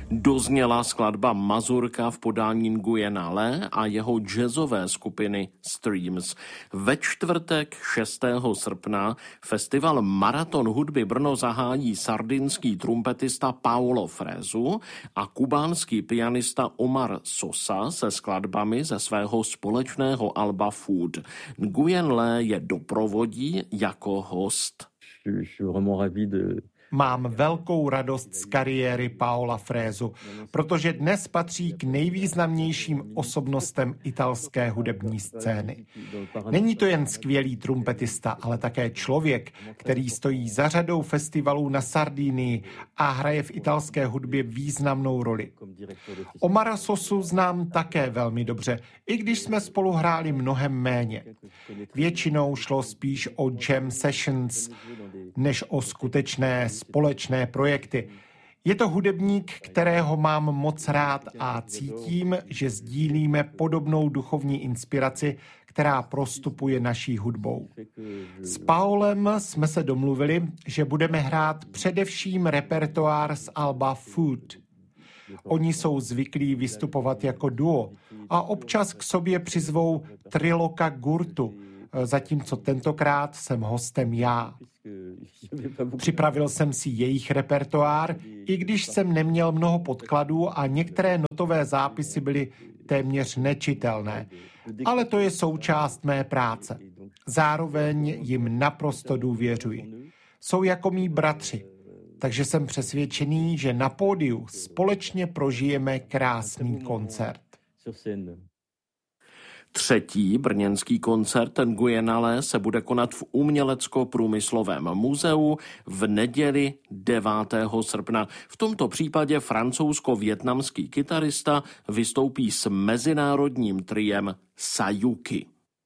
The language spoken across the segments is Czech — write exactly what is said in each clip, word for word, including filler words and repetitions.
Dozněla skladba Mazurka v podání Nguyena Lee a jeho jazzové skupiny Streams. Ve čtvrtek šestého srpna festival Maraton hudby Brno zahájí sardinský trumpetista Paulo Fresu a kubánský pianista Omar Sosa se skladbami ze svého společného alba Food. Nguyen Lee je doprovodí jako host. Mám velkou radost z kariéry Paola Fresu, protože dnes patří k nejvýznamnějším osobnostem italské hudební scény. Není to jen skvělý trumpetista, ale také člověk, který stojí za řadou festivalů na Sardinii a hraje v italské hudbě významnou roli. Omara Sosu znám také velmi dobře, i když jsme spolu hráli mnohem méně. Většinou šlo spíš o jam sessions, než o skutečné společné projekty. Je to hudebník, kterého mám moc rád a cítím, že sdílíme podobnou duchovní inspiraci, která prostupuje naší hudbou. S Paolem jsme se domluvili, že budeme hrát především repertoár z alba Food. Oni jsou zvyklí vystupovat jako duo a občas k sobě přizvou Triloka Gurtu, zatímco tentokrát jsem hostem já. Připravil jsem si jejich repertoár, i když jsem neměl mnoho podkladů a některé notové zápisy byly téměř nečitelné. Ale to je součást mé práce. Zároveň jim naprosto důvěřuji. Jsou jako mí bratři, takže jsem přesvědčený, že na pódiu společně prožijeme krásný koncert. Třetí brněnský koncert Nguyena Lee se bude konat v Umělecko-průmyslovém muzeu v neděli devátého srpna. V tomto případě francouzsko-vietnamský kytarista vystoupí s mezinárodním triem Sayuki.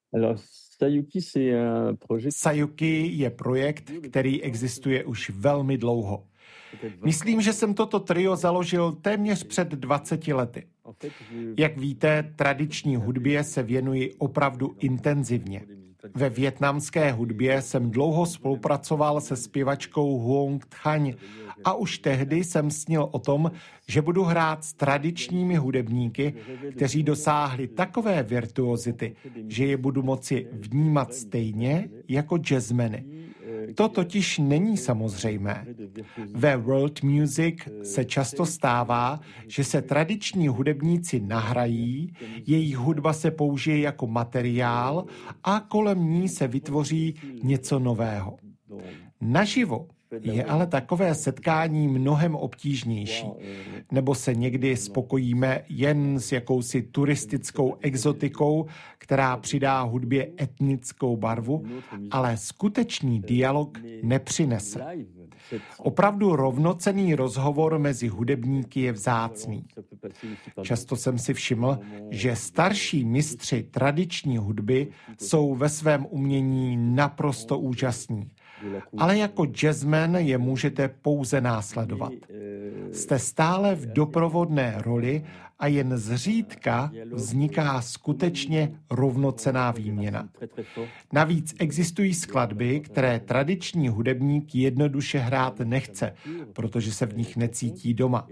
Sayuki je projekt, který existuje už velmi dlouho. Myslím, že jsem toto trio založil téměř před dvaceti lety. Jak víte, tradiční hudbě se věnuji opravdu intenzivně. Ve vietnamské hudbě jsem dlouho spolupracoval se zpěvačkou Huong Thanh a už tehdy jsem snil o tom, že budu hrát s tradičními hudebníky, kteří dosáhli takové virtuozity, že je budu moci vnímat stejně jako jazzmeny. To totiž není samozřejmé. Ve world music se často stává, že se tradiční hudebníci nahrají, jejich hudba se použije jako materiál a kolem ní se vytvoří něco nového. Naživo je ale takové setkání mnohem obtížnější. Nebo se někdy spokojíme jen s jakousi turistickou exotikou, která přidá hudbě etnickou barvu, ale skutečný dialog nepřinese. Opravdu rovnocenný rozhovor mezi hudebníky je vzácný. Často jsem si všiml, že starší mistři tradiční hudby jsou ve svém umění naprosto úžasní. Ale jako jazzman je můžete pouze následovat. Jste stále v doprovodné roli a jen zřídka vzniká skutečně rovnocenná výměna. Navíc existují skladby, které tradiční hudebník jednoduše hrát nechce, protože se v nich necítí doma.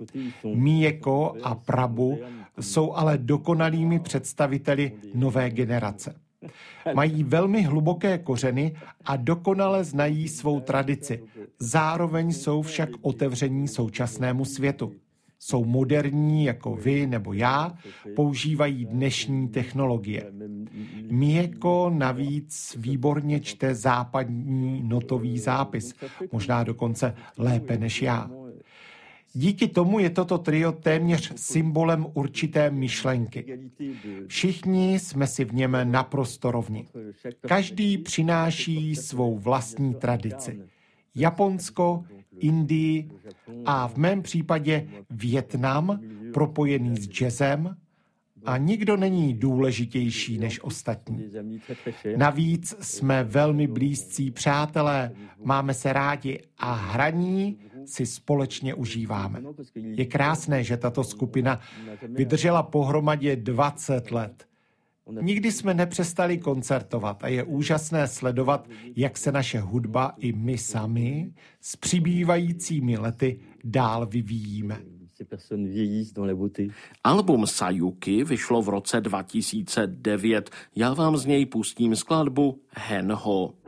Míjeko a Prabu jsou ale dokonalými představiteli nové generace. Mají velmi hluboké kořeny a dokonale znají svou tradici. Zároveň jsou však otevření současnému světu. Jsou moderní jako vy nebo já, používají dnešní technologie. Míjeko navíc výborně čte západní notový zápis, možná dokonce lépe než já. Díky tomu je toto trio téměř symbolem určité myšlenky. Všichni jsme si v něm naprosto rovni. Každý přináší svou vlastní tradici. Japonsko, Indii a v mém případě Vietnam propojený s jazzem, a nikdo není důležitější než ostatní. Navíc jsme velmi blízcí přátelé, máme se rádi a hraní si společně užíváme. Je krásné, že tato skupina vydržela pohromadě dvacet let. Nikdy jsme nepřestali koncertovat a je úžasné sledovat, jak se naše hudba i my sami s přibývajícími lety dál vyvíjíme. Album Sayuki vyšlo v roce dva tisíce devět. Já vám z něj pustím skladbu Henho.